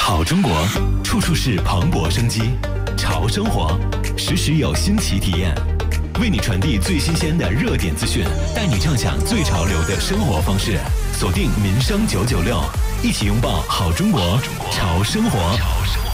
好中国，处处是蓬勃生机；潮生活，时时有新奇体验。为你传递最新鲜的热点资讯，带你畅享最潮流的生活方式。锁定民生996，一起拥抱好中国，潮生活。